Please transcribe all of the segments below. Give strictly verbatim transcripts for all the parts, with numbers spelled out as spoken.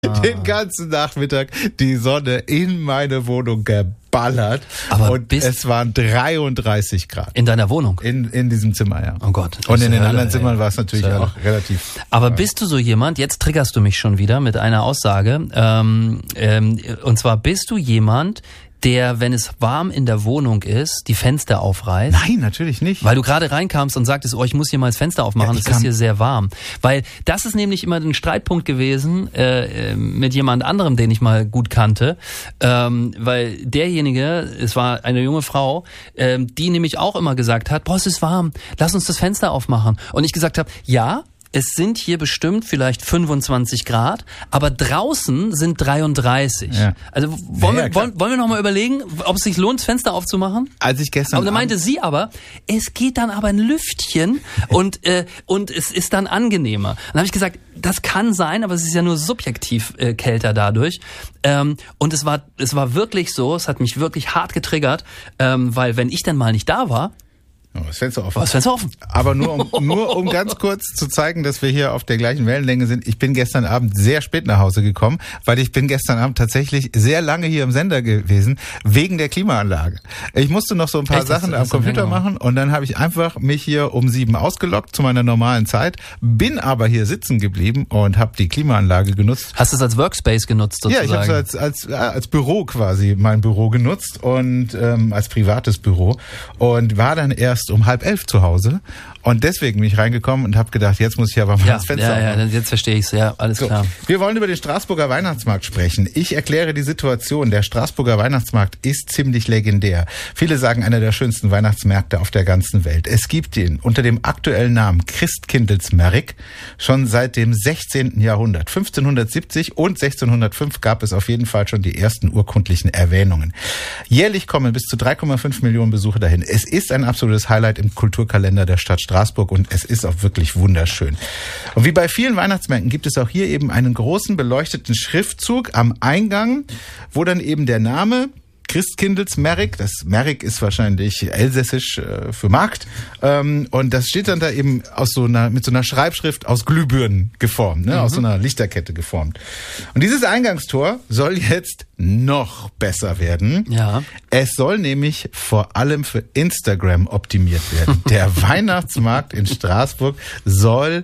den ganzen Nachmittag die Sonne in meine Wohnung geballert. Aber und es waren dreiunddreißig Grad. In deiner Wohnung? In, in diesem Zimmer, ja. Oh Gott. Und in den Hölle, anderen ey. Zimmern war es natürlich Hölle. auch relativ... Aber äh, bist du so jemand, jetzt triggerst du mich schon wieder mit einer Aussage, ähm, ähm, und zwar bist du jemand, der, wenn es warm in der Wohnung ist, die Fenster aufreißt? Nein, natürlich nicht. Weil du gerade reinkamst und sagtest, oh, ich muss hier mal das Fenster aufmachen, Ja, es ich ist hier sehr warm. Weil das ist nämlich immer ein Streitpunkt gewesen äh, mit jemand anderem, den ich mal gut kannte. Ähm, weil derjenige, es war eine junge Frau, ähm, die nämlich auch immer gesagt hat, boah, es ist warm, lass uns das Fenster aufmachen. Und ich gesagt habe, ja, es sind hier bestimmt vielleicht fünfundzwanzig Grad, aber draußen sind dreiunddreißig. Ja. Also wollen, ja, ja, wir, wollen, wollen wir noch mal überlegen, ob es sich lohnt, das Fenster aufzumachen? Als ich gestern Aber da meinte sie aber, es geht dann aber ein Lüftchen und äh, und es ist dann angenehmer. Dann habe ich gesagt, das kann sein, aber es ist ja nur subjektiv äh, kälter dadurch. Ähm, und es war es war wirklich so, es hat mich wirklich hart getriggert, ähm, weil wenn ich dann mal nicht da war, Oh, das Fenster offen. Oh, das Fenster offen. Aber nur um, nur um ganz kurz zu zeigen, dass wir hier auf der gleichen Wellenlänge sind. Ich bin gestern Abend sehr spät nach Hause gekommen, weil ich bin gestern Abend tatsächlich sehr lange hier im Sender gewesen, wegen der Klimaanlage. Ich musste noch so ein paar Echt? Sachen am Computer machen und dann habe ich einfach mich hier um sieben ausgeloggt zu meiner normalen Zeit, bin aber hier sitzen geblieben und habe die Klimaanlage genutzt. Hast du es als Workspace genutzt sozusagen? Ja, ich habe es als, als, als Büro quasi, mein Büro genutzt und ähm, als privates Büro und war dann erst um halb elf zu Hause und deswegen bin ich reingekommen und habe gedacht, jetzt muss ich aber mal ja, das Fenster ja, aufmachen. ja, jetzt verstehe ich es, ja, alles so, klar. Wir wollen über den Straßburger Weihnachtsmarkt sprechen. Ich erkläre die Situation. Der Straßburger Weihnachtsmarkt ist ziemlich legendär. Viele sagen, einer der schönsten Weihnachtsmärkte auf der ganzen Welt. Es gibt ihn unter dem aktuellen Namen Christkindlesmarkt schon seit dem sechzehnten Jahrhundert. fünfzehnhundertsiebzig und sechzehnhundertfünf gab es auf jeden Fall schon die ersten urkundlichen Erwähnungen. Jährlich kommen bis zu drei Komma fünf Millionen Besucher dahin. Es ist ein absolutes Highlight im Kulturkalender der Stadt Straßburg und es ist auch wirklich wunderschön. Und wie bei vielen Weihnachtsmärkten gibt es auch hier eben einen großen beleuchteten Schriftzug am Eingang, wo dann eben der Name Christkindlesmarkt, das Markt ist wahrscheinlich elsässisch äh, für Markt, ähm, und das steht dann da eben aus so einer, mit so einer Schreibschrift aus Glühbirnen geformt, ne, mhm. aus so einer Lichterkette geformt. Und dieses Eingangstor soll jetzt noch besser werden. Ja. Es soll nämlich vor allem für Instagram optimiert werden. Der Weihnachtsmarkt in Straßburg soll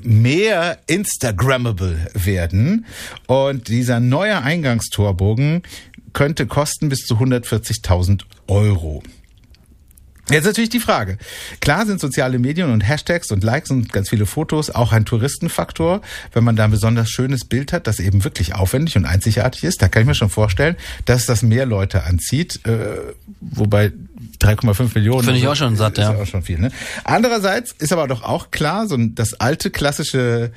mehr Instagrammable werden und dieser neue Eingangstorbogen könnte kosten bis zu hundertvierzigtausend Euro. Jetzt natürlich die Frage. Klar sind soziale Medien und Hashtags und Likes und ganz viele Fotos auch ein Touristenfaktor, wenn man da ein besonders schönes Bild hat, das eben wirklich aufwendig und einzigartig ist. Da kann ich mir schon vorstellen, dass das mehr Leute anzieht, äh, wobei drei Komma fünf Millionen. Finde ich auch schon satt, ja. Ist auch schon viel, ne? Andererseits ist aber doch auch klar, so das alte klassische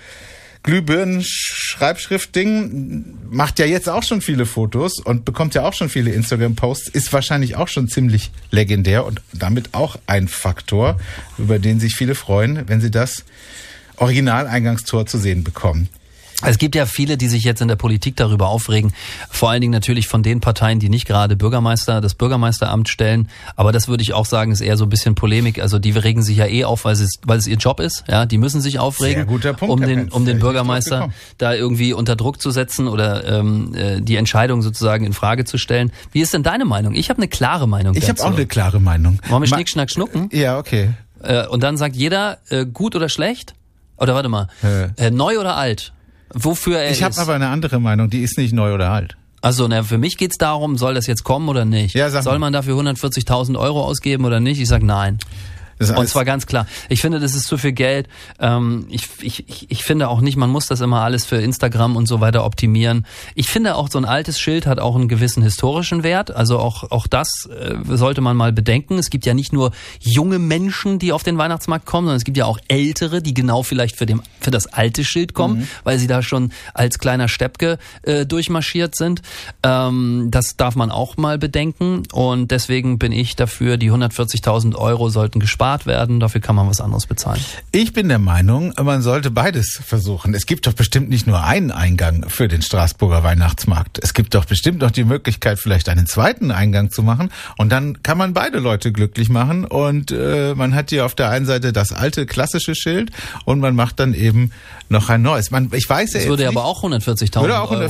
Glühbirnen-Schreibschrift-Ding macht ja jetzt auch schon viele Fotos und bekommt ja auch schon viele Instagram-Posts, ist wahrscheinlich auch schon ziemlich legendär und damit auch ein Faktor, über den sich viele freuen, wenn sie das Original-Eingangstor zu sehen bekommen. Es gibt ja viele, die sich jetzt in der Politik darüber aufregen, vor allen Dingen natürlich von den Parteien, die nicht gerade Bürgermeister, das Bürgermeisteramt stellen, aber das würde ich auch sagen, ist eher so ein bisschen Polemik, also die regen sich ja eh auf, weil es, weil es ihr Job ist, ja, die müssen sich aufregen, Sehr guter Punkt, um Herr den, Penz. um den Hätte ich Bürgermeister drauf da irgendwie unter Druck zu setzen oder ähm, die Entscheidung sozusagen in Frage zu stellen. Wie ist denn deine Meinung? Ich habe eine klare Meinung Ich dazu. habe auch eine klare Meinung. Wollen wir Ma- Schnick, Schnack, Schnucken? Ja, okay. Äh, und dann sagt jeder, äh, gut oder schlecht? Oder warte mal, Äh. äh, neu oder alt? Wofür er Ich habe ist. aber eine andere Meinung, die ist nicht neu oder alt. Also, na, für mich geht's darum, soll das jetzt kommen oder nicht? Ja, sag soll mal. man dafür hundertvierzigtausend Euro ausgeben oder nicht? Ich sag nein. Das ist Und alles- zwar ganz klar. Ich finde, das ist zu viel Geld. Ähm, ich, ich, ich ich finde auch nicht, man muss das immer alles für Instagram und so weiter optimieren. Ich finde auch, so ein altes Schild hat auch einen gewissen historischen Wert. Also auch auch das äh, sollte man mal bedenken. Es gibt ja nicht nur junge Menschen, die auf den Weihnachtsmarkt kommen, sondern es gibt ja auch ältere, die genau vielleicht für dem für das alte Schild kommen, mhm. weil sie da schon als kleiner Steppke äh, durchmarschiert sind. Ähm, das darf man auch mal bedenken. Und deswegen bin ich dafür, die hundertvierzigtausend Euro sollten gespart separat werden, dafür kann man was anderes bezahlen. Ich bin der Meinung, man sollte beides versuchen. Es gibt doch bestimmt nicht nur einen Eingang für den Straßburger Weihnachtsmarkt. Es gibt doch bestimmt noch die Möglichkeit, vielleicht einen zweiten Eingang zu machen. Und dann kann man beide Leute glücklich machen. Und äh, man hat hier auf der einen Seite das alte klassische Schild und man macht dann eben noch ein neues. Man, ich weiß ja das würde jetzt aber nicht, auch hundertvierzigtausend Euro